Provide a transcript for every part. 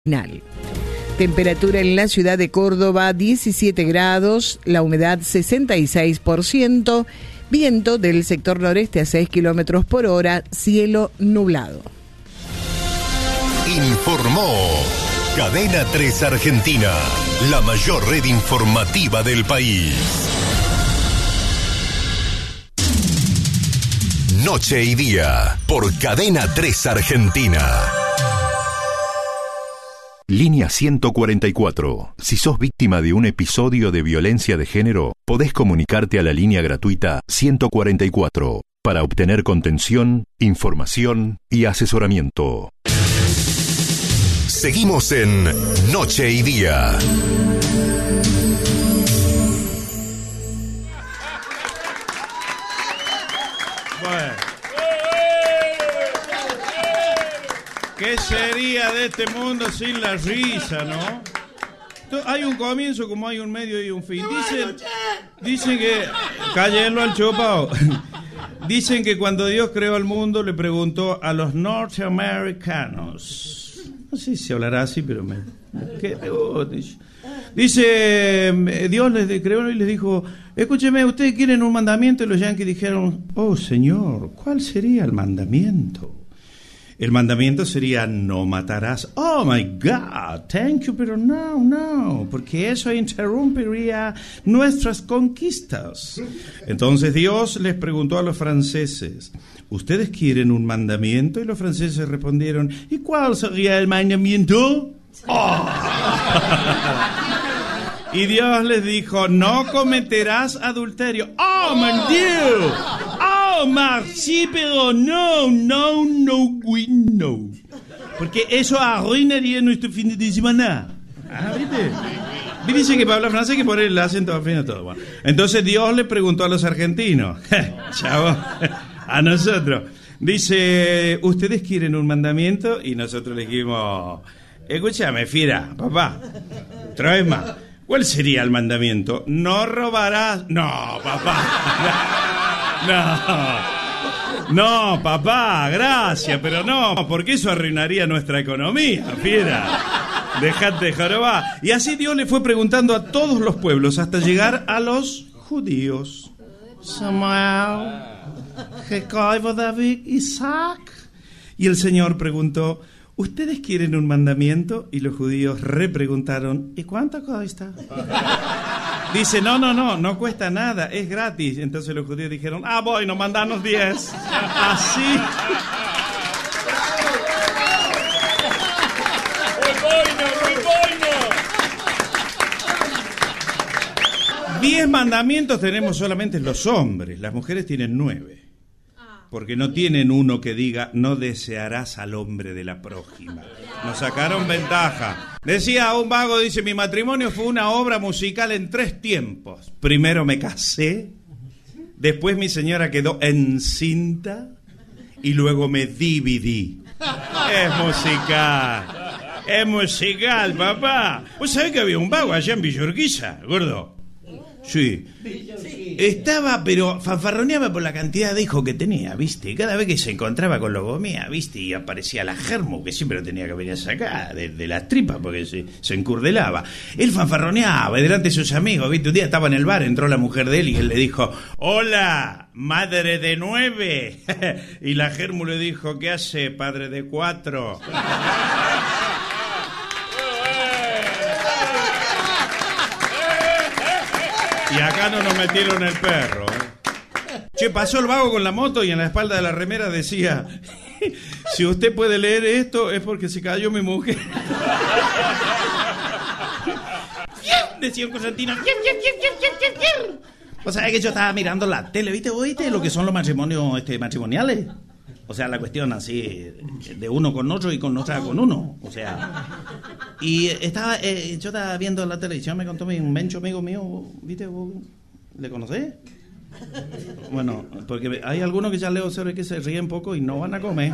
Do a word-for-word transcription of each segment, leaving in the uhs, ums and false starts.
final. Temperatura en la ciudad de Córdoba diecisiete grados, la humedad sesenta y seis por ciento, viento del sector noreste a seis kilómetros por hora, cielo nublado. Informó Cadena tres Argentina, la mayor red informativa del país. Noche y día, por Cadena tres Argentina. Línea ciento cuarenta y cuatro. Si sos víctima de un episodio de violencia de género, podés comunicarte a la línea gratuita ciento cuarenta y cuatro para obtener contención, información y asesoramiento. Seguimos en Noche y Día. Bueno. ¿Qué sería de este mundo sin la risa, no? Hay un comienzo como hay un medio y un fin. Dicen, dicen que... Cállenlo al chupao. Dicen que cuando Dios creó el mundo le preguntó a los norteamericanos. No sé si hablará así, pero me... ¿qué? Dice, Dios les creó y les dijo, escúcheme, ¿ustedes quieren un mandamiento? Y los yanquis dijeron, oh Señor, ¿cuál sería el mandamiento? El mandamiento sería, no matarás. Oh, my God, thank you, pero no, no, porque eso interrumpiría nuestras conquistas. Entonces Dios les preguntó a los franceses, ¿ustedes quieren un mandamiento? Y los franceses respondieron, ¿y cuál sería el mandamiento? Oh. Y Dios les dijo, no cometerás adulterio. Oh, mon Dieu. Oh, merci, pero no, no, no, we no. Porque eso arruinaría nuestro fin de semana. Ah, ¿viste? Y dicen que para hablar francés hay que poner el acento al fin de todo. Bueno, entonces Dios le preguntó a los argentinos, chavo, a nosotros. Dice, ¿ustedes quieren un mandamiento? Y nosotros le dijimos, escúchame, fiera, papá, otra vez más. ¿Cuál sería el mandamiento? No robarás. No, papá. No. No, papá, gracias, pero no, porque eso arruinaría nuestra economía, fiera. Dejate de jorobar. Y así Dios le fue preguntando a todos los pueblos hasta llegar a los judíos. Samuel, Jacob, David, Isaac. Y el Señor preguntó, ¿ustedes quieren un mandamiento? Y los judíos repreguntaron, ¿y cuánto cuesta? Dice, no, no, no, no cuesta nada, es gratis. Entonces los judíos dijeron, ah, bueno, mandanos diez. Así. Diez mandamientos tenemos solamente los hombres, las mujeres tienen nueve. Porque no tienen uno que diga, no desearás al hombre de la prójima. Nos sacaron ventaja. Decía un vago, dice, mi matrimonio fue una obra musical en tres tiempos. Primero me casé, después mi señora quedó encinta y luego me dividí. Es musical, es musical, papá. ¿Vos sabés que había un vago allá en Villa Urquiza, gordo? Sí. Estaba, pero fanfarroneaba por la cantidad de hijos que tenía, ¿viste? Cada vez que se encontraba con logomía, ¿viste? Y aparecía la germo, que siempre lo tenía que venir a sacar de, de las tripas porque se, se encurdelaba. Él fanfarroneaba delante de sus amigos, ¿viste? Un día estaba en el bar, entró la mujer de él y él le dijo, hola, madre de nueve. Y la germo le dijo, ¿qué hace, padre de cuatro? Y acá no nos metieron el perro. ¿eh? Che, pasó el vago con la moto y en la espalda de la remera decía, si usted puede leer esto es porque se cayó mi mujer. Decía un Constantino. O sea, que yo estaba mirando la tele, ¿viste? ¿Oíste lo que son los matrimonios este, matrimoniales? O sea, la cuestión así, de uno con otro y con otra con uno. O sea, y estaba, eh, yo estaba viendo la televisión, me contó un mencho amigo mío, ¿viste? ¿Le conocés? Bueno, porque hay algunos que ya leo observo que se ríen poco y no van a comer.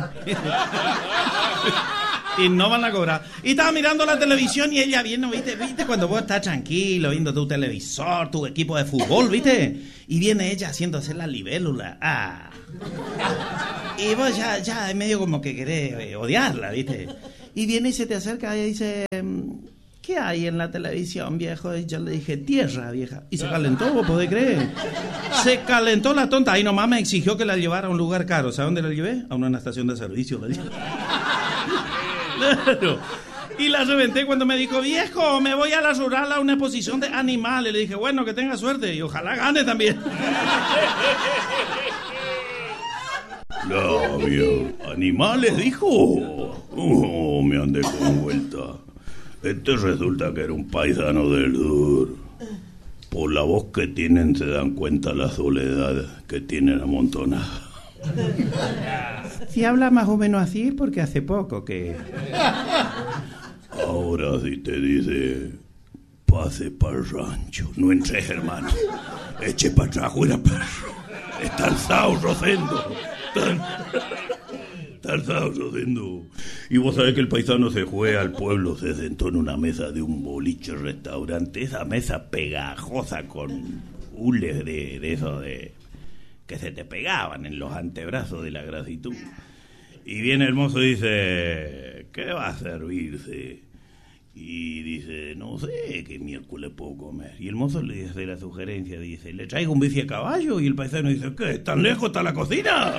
Y no van a cobrar. Y estaba mirando la televisión y ella viendo, ¿viste? ¿Viste? Cuando vos estás tranquilo viendo tu televisor, tu equipo de fútbol, ¿viste? Y viene ella haciéndose la libélula. Ah. Y vos ya, ya es medio como que querés odiarla, ¿viste? Y viene y se te acerca y dice, ¿qué hay en la televisión, viejo? Y yo le dije, tierra, vieja. Y se calentó, ¿vos podés creer? Se calentó la tonta. Ahí nomás me exigió que la llevara a un lugar caro. ¿Sabes dónde la llevé? A una estación de servicio. La llevé. Claro. Y la reventé cuando me dijo, viejo, me voy a la rural a una exposición de animales. Le dije, bueno, que tenga suerte y ojalá gane también. No, bien. ¿Animales, dijo? Oh, me andé con vuelta. Este resulta que era un paisano del sur. Por la voz que tienen se dan cuenta la soledad que tienen amontonada. Si habla más o menos así, porque hace poco que... Ahora sí te dice, pase para el rancho. No entres, hermano. Eche para atrás, fuera perro. Está alzado, Rosendo. Está alzado, Rosendo. Y vos sabés que el paisano se fue al pueblo, se sentó en una mesa de un boliche restaurante. Esa mesa pegajosa con hules de, de eso de... que se te pegaban en los antebrazos de la grasitud. Y viene el mozo y dice, ¿qué va a servirse? Y dice, no sé qué miércoles puedo comer. Y el mozo le dice la sugerencia, dice, ¿le traigo un bife a caballo? Y el paisano dice, ¿qué? ¿Tan lejos está la cocina?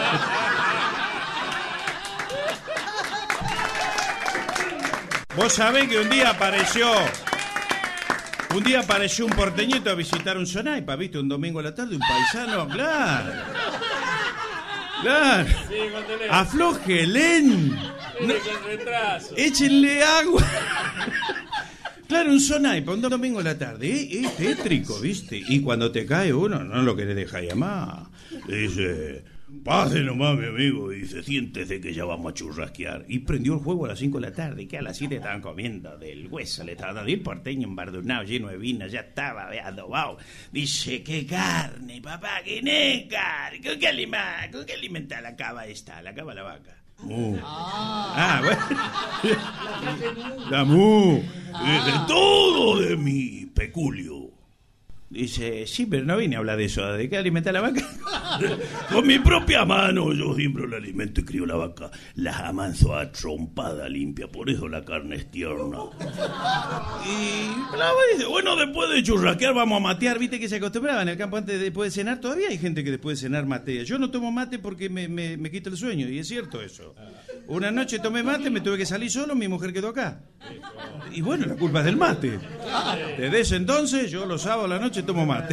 Vos sabés que un día apareció... Un día apareció un porteñito a visitar un Sonaipa, ¿viste? Un domingo a la tarde, un paisano, claro. Claro. Aflójelen. No, échenle agua. Claro, un Sonaipa, un domingo a la tarde. Es, es tétrico, ¿viste? Y cuando te cae uno, no lo querés dejar llamar. Le dice, pase nomás, mi amigo. Y dice, siéntese que ya vamos a churrasquear. Y prendió el juego a las cinco de la tarde, que a las siete estaban comiendo del hueso, le estaban dando. Y el porteño embardunado, lleno de vino, ya estaba adobado. Dice, ¿qué carne, papá? ¿Qué no carne? ¿Con qué alimenta? ¿Con qué alimenta la cava esta? La cava la vaca. Mu. Ah, bueno. La mu. De todo de mi peculio. Dice, sí, pero no vine a hablar de eso. ¿De qué alimenta la vaca? Con mi propia mano yo siempre la alimento y crío la vaca. La amanso a trompada limpia, por eso la carne es tierna. Y la dice, bueno, después de churrasquear vamos a matear. Viste que se acostumbraba en el campo antes de, después de cenar. Todavía hay gente que después de cenar matea. Yo no tomo mate porque me, me, me quita el sueño, y es cierto eso. Una noche tomé mate, me tuve que salir solo, mi mujer quedó acá. Y bueno, la culpa es del mate. Desde ese entonces, yo los sábados a la noche tomo mate.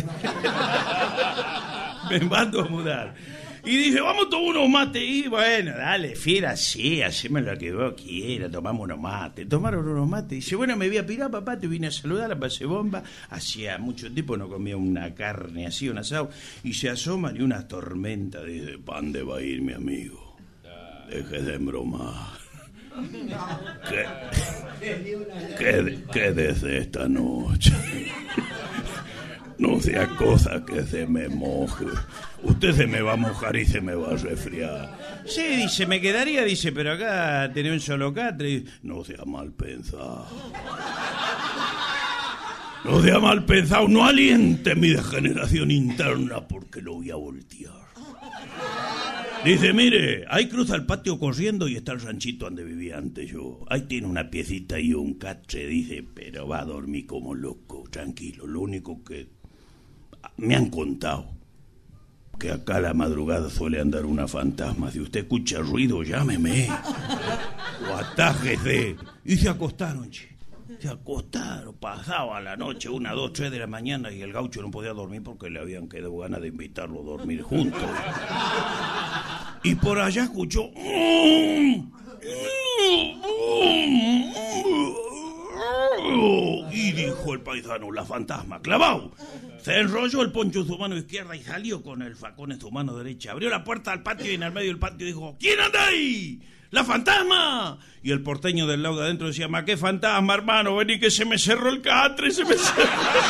Me mando a mudar. Y dice, vamos a tomar unos mates. Y bueno, dale, fiera, sí, haceme lo que vos quieras, tomamos unos mates. Tomaron unos mates. Y dice, bueno, me voy a pirar, papá, te vine a saludar, la pasé bomba. Hacía mucho tiempo no comía una carne así, un asado. Y se asoman y una tormenta. Dice, ¿pan de va a ir, mi amigo? Deje de bromar. ¿Qué, qué, qué desde esta noche? No sea cosa que se me moje. Usted se me va a mojar y se me va a resfriar. Sí, dice, me quedaría, dice, pero acá tenía un solo catre. No sea mal pensado. No sea mal pensado. No aliente mi degeneración interna porque lo voy a voltear. Dice, mire, ahí cruza el patio corriendo y está el ranchito donde vivía antes yo. Ahí tiene una piecita y un catre, dice, pero va a dormir como loco, tranquilo. Lo único que me han contado, que acá a la madrugada suele andar una fantasma. Si usted escucha ruido, llámeme. O atájese. Y se acostaron, che. Se acostaron, pasaba la noche, una, dos, tres de la mañana, y el gaucho no podía dormir porque le habían quedado ganas de invitarlo a dormir juntos. Y por allá escuchó... Y dijo el paisano, la fantasma, clavado. Se enrolló el poncho en su mano izquierda y salió con el facón en su mano derecha. Abrió la puerta al patio y en el medio del patio dijo, ¿quién anda ahí? ¡La fantasma! Y el porteño del lado de adentro decía, ma, qué fantasma, hermano, vení que se me cerró el catre, se me cerró.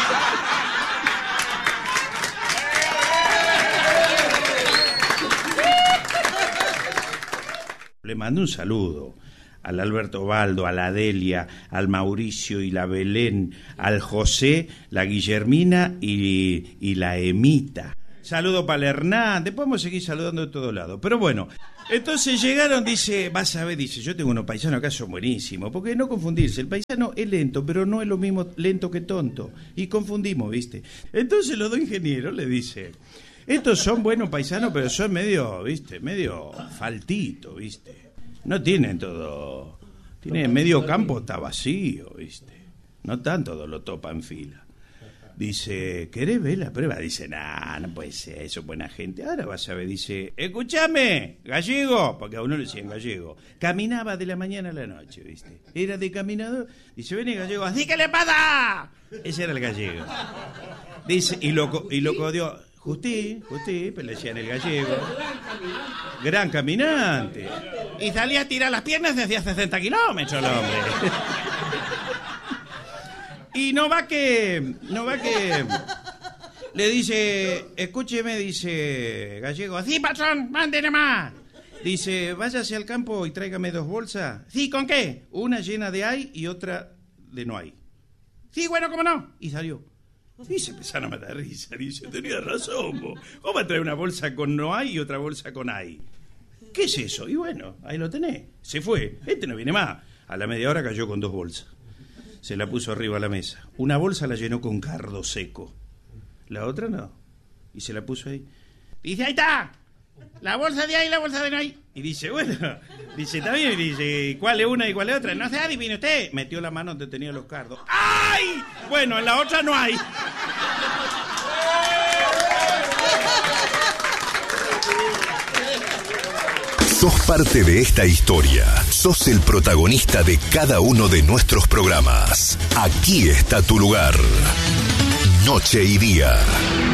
Le mando un saludo al Alberto Baldo, a la Delia, al Mauricio y la Belén, al José, la Guillermina y, y la Emita. saludo para Hernández, podemos seguir saludando de todos lados. Pero bueno, entonces llegaron, dice, vas a ver, dice, yo tengo unos paisanos acá, son buenísimos, porque no confundirse, el paisano es lento, pero no es lo mismo lento que tonto, y confundimos, ¿viste? Entonces los dos ingenieros le dicen, estos son buenos paisanos, pero son medio, ¿viste? Medio faltito, ¿viste? No tienen todo, tienen medio campo, está vacío, ¿viste? No están todos los topa en fila. Dice, ¿querés ver la prueba? Dice, nah, no puede ser, eso es buena gente. Ahora vas a ver, dice, escúchame, gallego, porque a uno le decían gallego. Caminaba de la mañana a la noche, ¿viste? Era de caminador. Dice, ven gallego, así que le pasa. Ese era el gallego. Dice, y lo, y lo codió, Justí, Justí, pero le decían el gallego. Gran caminante. Y salía a tirar las piernas desde hace sesenta kilómetros el hombre. Y no va que, no va que, le dice, escúcheme, dice gallego, sí, patrón, mándeme más. Dice, váyase al campo y tráigame dos bolsas. Sí, ¿con qué? Una llena de hay y otra de no hay. Sí, bueno, ¿cómo no? Y salió. Y se empezaron a matar risa. Dice, tenía razón, vos. ¿Cómo va a traer una bolsa con no hay y otra bolsa con hay? ¿Qué es eso? Y bueno, ahí lo tenés. Se fue. Este no viene más. A la media hora cayó con dos bolsas. Se la puso arriba a la mesa. Una bolsa la llenó con cardo seco. La otra no. Y se la puso ahí. Dice, ahí está. La bolsa de ahí y la bolsa de no hay. Y dice, bueno. Dice, está bien. Y dice, ¿cuál es una y cuál es otra? No sé, adivine usted. Metió la mano donde tenía los cardos. ¡Ay! Bueno, en la otra no hay. Sos parte de esta historia. Sos el protagonista de cada uno de nuestros programas. Aquí está tu lugar. Noche y Día.